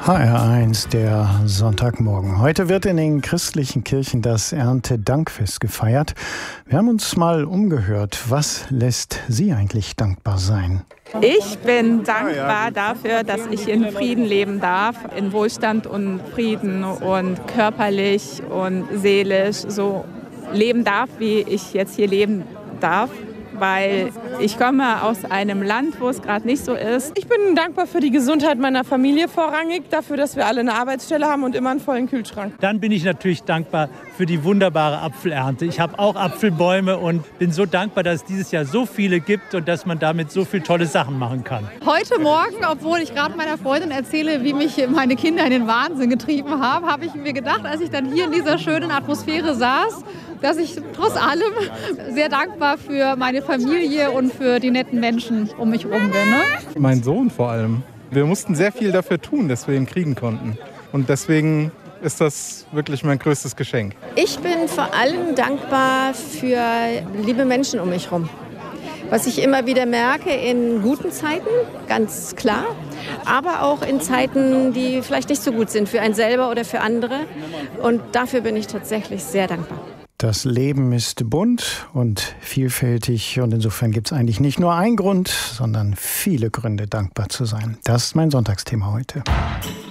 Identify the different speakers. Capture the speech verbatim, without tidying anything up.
Speaker 1: H R eins, der Sonntagmorgen. Heute wird in den christlichen Kirchen das Erntedankfest gefeiert. Wir haben uns mal umgehört. Was lässt Sie eigentlich dankbar sein?
Speaker 2: Ich bin dankbar dafür, dass ich in Frieden leben darf, in Wohlstand und Frieden und körperlich und seelisch so leben darf, wie ich jetzt hier leben darf. Weil ich komme aus einem Land, wo es gerade nicht so ist.
Speaker 3: Ich bin dankbar für die Gesundheit meiner Familie vorrangig, dafür, dass wir alle eine Arbeitsstelle haben und immer einen vollen Kühlschrank.
Speaker 4: Dann bin ich natürlich dankbar für die wunderbare Apfelernte. Ich habe auch Apfelbäume und bin so dankbar, dass es dieses Jahr so viele gibt und dass man damit so viele tolle Sachen machen kann.
Speaker 5: Heute Morgen, obwohl ich gerade meiner Freundin erzähle, wie mich meine Kinder in den Wahnsinn getrieben haben, habe ich mir gedacht, als ich dann hier in dieser schönen Atmosphäre saß, dass ich trotz allem sehr dankbar für meine Familie und für die netten Menschen um mich herum bin. Ne?
Speaker 6: Mein Sohn vor allem. Wir mussten sehr viel dafür tun, dass wir ihn kriegen konnten. Und deswegen ist das wirklich mein größtes Geschenk.
Speaker 7: Ich bin vor allem dankbar für liebe Menschen um mich herum. Was ich immer wieder merke in guten Zeiten, ganz klar, aber auch in Zeiten, die vielleicht nicht so gut sind für einen selber oder für andere. Und dafür bin ich tatsächlich sehr dankbar.
Speaker 1: Das Leben ist bunt und vielfältig und insofern gibt es eigentlich nicht nur einen Grund, sondern viele Gründe, dankbar zu sein. Das ist mein Sonntagsthema heute.